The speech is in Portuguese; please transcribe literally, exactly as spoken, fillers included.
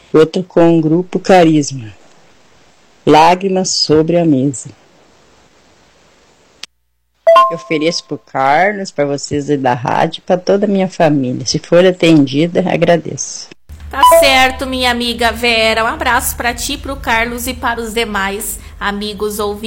Outro com o grupo Carisma. Lágrimas sobre a mesa. Eu ofereço para o Carlos, para vocês aí da rádio, para toda a minha família. Se for atendida, agradeço. Tá certo, minha amiga Vera. Um abraço para ti, para o Carlos e para os demais amigos ouvintes.